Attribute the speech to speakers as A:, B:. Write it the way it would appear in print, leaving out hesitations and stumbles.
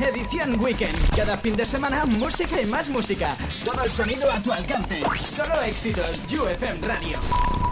A: Edición Weekend. Cada fin de semana, música y más música. Todo el sonido a tu alcance. Solo éxitos. UFM Radio.